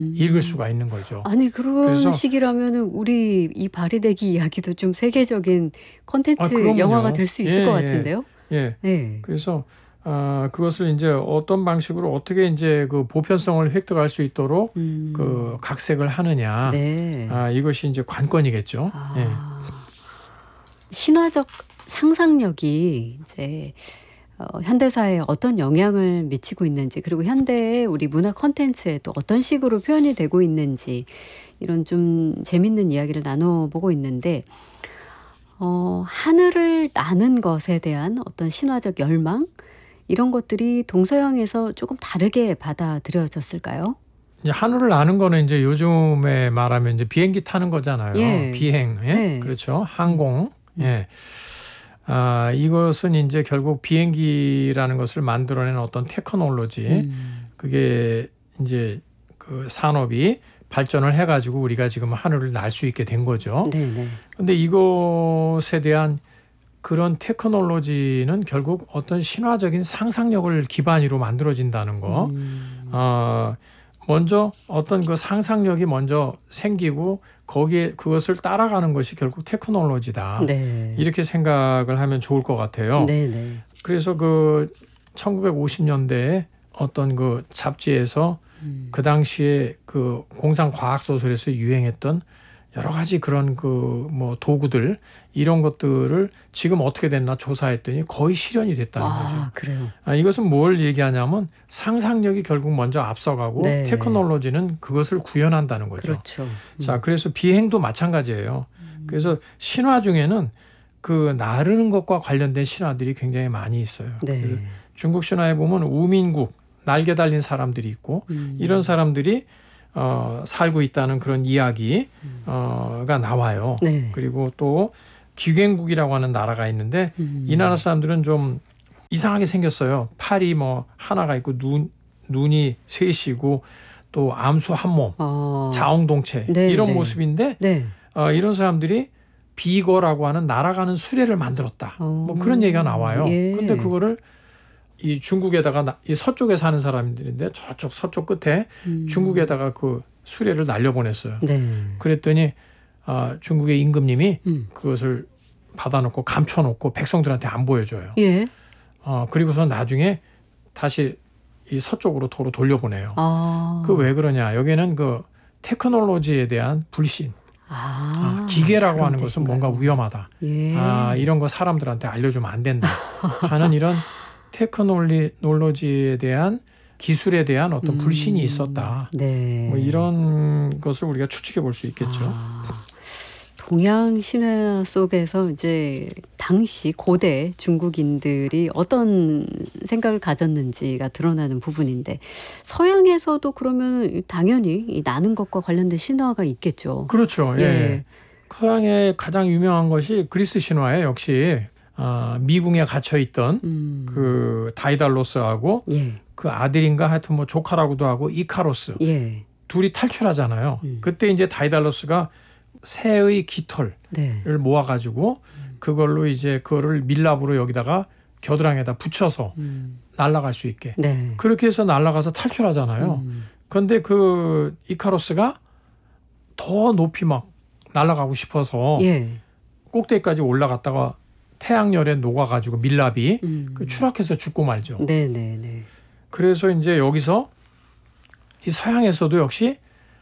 읽을 수가 있는 거죠. 아니 그런 그래서 식이라면은 우리 이 발희대기 이야기도 좀 세계적인 콘텐츠 그러면요. 영화가 될 수 있을 것 예. 같은데요. 예. 네. 그래서 그것을 이제 어떤 방식으로 어떻게 이제 그 보편성을 획득할 수 있도록 그 각색을 하느냐. 네. 이것이 이제 관건이겠죠. 예. 신화적 상상력이 이제 현대사에 어떤 영향을 미치고 있는지, 그리고 현대의 우리 문화 콘텐츠에 또 어떤 식으로 표현이 되고 있는지, 이런 좀 재밌는 이야기를 나눠보고 있는데, 하늘을 나는 것에 대한 어떤 신화적 열망, 이런 것들이 동서양에서 조금 다르게 받아들여졌을까요? 이제 하늘을 나는 거는 이제 요즘에 말하면 이제 비행기 타는 거잖아요. 예. 비행. 예? 네. 그렇죠. 항공. 예. 이것은 이제 결국 비행기라는 것을 만들어낸 어떤 테크놀로지, 그게 이제 그 산업이 발전을 해가지고 우리가 지금 하늘을 날 수 있게 된 거죠. 네네. 근데 이것에 대한 그런 테크놀로지는 결국 어떤 신화적인 상상력을 기반으로 만들어진다는 거. 먼저 어떤 그 상상력이 먼저 생기고 거기에 그것을 따라가는 것이 결국 테크놀로지다. 네. 이렇게 생각을 하면 좋을 것 같아요. 네네. 그래서 그 1950년대에 어떤 그 잡지에서 그 당시에 그 공상 과학 소설에서 유행했던 여러 가지 그런 그 뭐 도구들, 이런 것들을 지금 어떻게 됐나 조사했더니 거의 실현이 됐다는 거죠. 그래요. 이것은 뭘 얘기하냐면 상상력이 결국 먼저 앞서가고 네. 테크놀로지는 그것을 구현한다는 거죠. 그렇죠. 자, 그래서 비행도 마찬가지예요. 그래서 신화 중에는 그 나르는 것과 관련된 신화들이 굉장히 많이 있어요. 네. 그래서 중국 신화에 보면 우민국, 날개 달린 사람들이 있고 이런 사람들이 살고 있다는 그런 이야기가 나와요. 네. 그리고 또 기갱국이라고 하는 나라가 있는데 이 나라 사람들은 좀 이상하게 생겼어요. 팔이 뭐 하나가 있고 눈이 셋이고 또 암수 한 몸, 자웅동체 네, 이런 네. 모습인데 네. 이런 사람들이 비거라고 하는 날아가는 수레를 만들었다. 뭐 그런 얘기가 나와요. 예. 근데 그거를 이 중국에다가 이 서쪽에 사는 사람들인데 저쪽 서쪽 끝에 중국에다가 그 수레를 날려보냈어요. 네. 그랬더니 중국의 임금님이 그것을 받아놓고 감춰놓고 백성들한테 안 보여줘요. 예. 그리고서 나중에 다시 이 서쪽으로 도로 돌려보내요. 그 왜 그러냐? 여기는 그 테크놀로지에 대한 불신. 기계라고 하는 것은 뭔가 위험하다. 예. 이런 거 사람들한테 알려주면 안 된다 하는 이런 테크놀로지에 대한 기술에 대한 어떤 불신이 있었다. 네. 뭐 이런 것을 우리가 추측해 볼 수 있겠죠. 동양 신화 속에서 이제 당시 고대 중국인들이 어떤 생각을 가졌는지가 드러나는 부분인데, 서양에서도 그러면 당연히 이 나는 것과 관련된 신화가 있겠죠. 그렇죠. 예. 예. 서양의 가장 유명한 것이 그리스 신화에 역시 미궁에 갇혀 있던 그 다이달로스하고 예. 그 아들인가 하여튼 뭐 조카라고도 하고 이카로스 예. 둘이 탈출하잖아요. 그때 이제 다이달로스가 새의 깃털을 네. 모아가지고 그걸로 이제 그거를 밀랍으로 여기다가 겨드랑이에다 붙여서 날아갈 수 있게. 네. 그렇게 해서 날아가서 탈출하잖아요. 그런데 그 이카로스가 더 높이 막 날아가고 싶어서 예. 꼭대기까지 올라갔다가 태양열에 녹아가지고 밀랍이 그 추락해서 죽고 말죠. 네네네. 그래서 이제 여기서 이 서양에서도 역시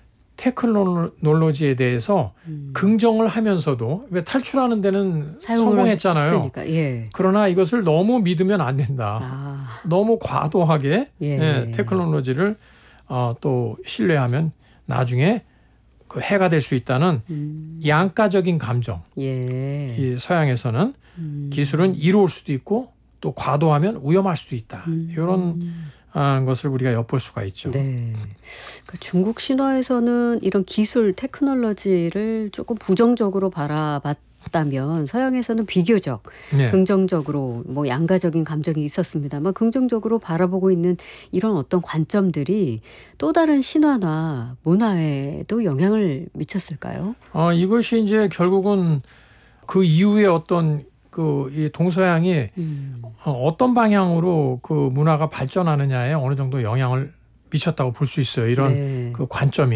테크놀로지에 대해서 긍정을 하면서도 왜 탈출하는 데는 성공했잖아요. 했으니까. 예. 그러나 이것을 너무 믿으면 안 된다. 너무 과도하게 테크놀로지를 또 신뢰하면 나중에 그 해가 될 수 있다는 양가적인 감정. 예. 이 서양에서는 기술은 이로울 수도 있고 또 과도하면 위험할 수도 있다. 이런 것을 우리가 엿볼 수가 있죠. 네. 그러니까 중국 신화에서는 이런 기술, 테크놀로지를 조금 부정적으로 바라봤다면 서양에서는 비교적 긍정적으로 뭐 양가적인 감정이 있었습니다만 긍정적으로 바라보고 있는 이런 어떤 관점들이 또 다른 신화나 문화에도 영향을 미쳤을까요? 이것이 이제 결국은 그 이후에 어떤 이 동서양이 어떤 방향으로 그 문화가 발전하느냐에 어느 정도 영향을 미쳤다고 볼 수 있어요. 이런 그 관점이.